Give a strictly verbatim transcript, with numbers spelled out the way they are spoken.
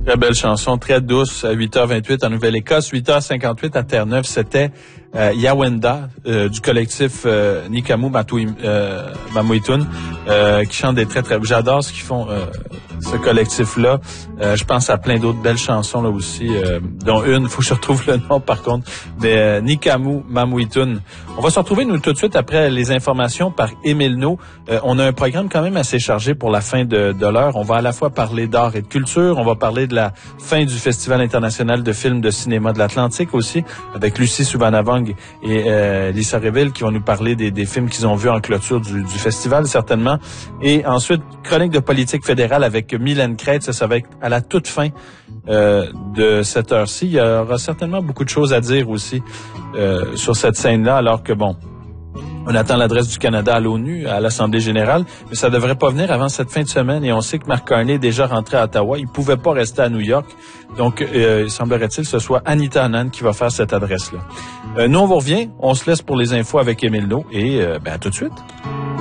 Très belle chanson, très douce, à huit heures vingt-huit en Nouvelle-Écosse, huit heures cinquante-huit à Terre-Neuve, c'était euh, Yawenda euh, du collectif euh, Nikamu euh, Mamuitun euh, qui chante des très très... J'adore ce qu'ils font, euh, ce collectif-là. Euh, je pense à plein d'autres belles chansons là aussi, euh, dont une, faut que je retrouve le nom par contre, mais euh, Nikamu Mamuitun. On va se retrouver nous tout de suite après les informations par Émile No. Euh, on a un programme quand même assez chargé pour la fin de, de l'heure. On va à la fois parler d'art et de culture, on va parler de la fin du Festival international de films de cinéma de l'Atlantique aussi, avec Lucie Souvanavong et euh, Lisa Reville qui vont nous parler des, des films qu'ils ont vus en clôture du, du festival certainement. Et ensuite, chronique de politique fédérale avec Mylène Crête, ça, ça va être à la toute fin euh, de cette heure-ci. Il y aura certainement beaucoup de choses à dire aussi euh, sur cette scène-là, alors que bon, on attend l'adresse du Canada à l'ONU, à l'Assemblée générale, mais ça devrait pas venir avant cette fin de semaine. Et on sait que Mark Carney est déjà rentré à Ottawa. Il pouvait pas rester à New York. Donc, euh, il semblerait-il que ce soit Anita Anand qui va faire cette adresse-là. Euh, nous, on vous revient. On se laisse pour les infos avec Émile No et euh, ben, à tout de suite.